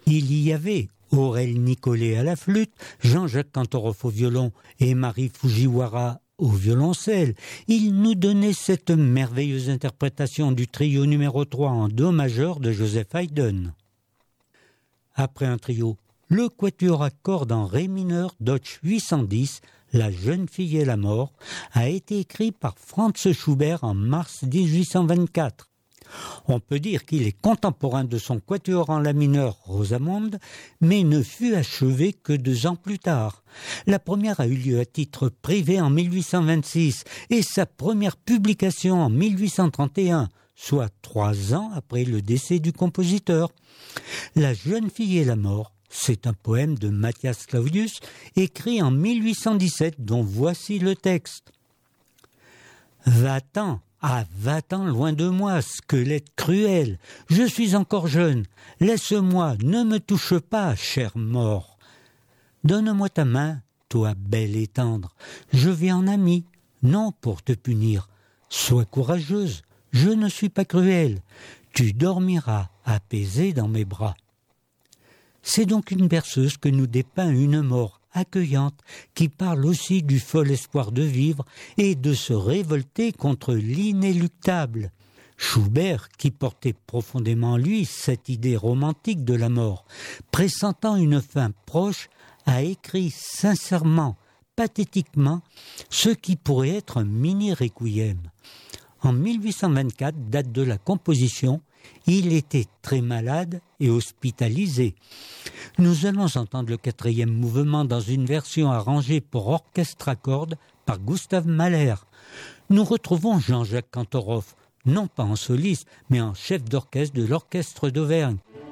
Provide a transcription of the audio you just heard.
Il y avait Aurel Nicolet à la flûte, Jean-Jacques Kantorov au violon et Marie Fujiwara au violoncelle. Ils nous donnaient cette merveilleuse interprétation du trio numéro 3 en do majeur de Joseph Haydn. Après un trio, le quatuor à cordes en ré mineur Deutsch 810, La jeune fille et la mort, a été écrit par Franz Schubert en mars 1824. On peut dire qu'il est contemporain de son quatuor en la mineur Rosamunde, mais ne fut achevé que 2 ans plus tard. La première a eu lieu à titre privé en 1826 et sa première publication en 1831, soit 3 ans après le décès du compositeur. La jeune fille et la mort, c'est un poème de Matthias Claudius, écrit en 1817, dont voici le texte. Va-t'en, va-t'en loin de moi, squelette cruel, je suis encore jeune, laisse-moi, ne me touche pas, cher mort. Donne-moi ta main, toi belle et tendre, je viens en ami, non pour te punir. Sois courageuse, je ne suis pas cruel, tu dormiras apaisée dans mes bras. C'est donc une berceuse que nous dépeint une mort accueillante qui parle aussi du fol espoir de vivre et de se révolter contre l'inéluctable. Schubert, qui portait profondément en lui cette idée romantique de la mort, pressentant une fin proche, a écrit sincèrement, pathétiquement, ce qui pourrait être un mini-requiem. En 1824, date de la composition, il était très malade et hospitalisé. Nous allons entendre le 4e mouvement dans une version arrangée pour orchestre à cordes par Gustav Mahler. Nous retrouvons Jean-Jacques Kantorov, non pas en soliste, mais en chef d'orchestre de l'Orchestre d'Auvergne.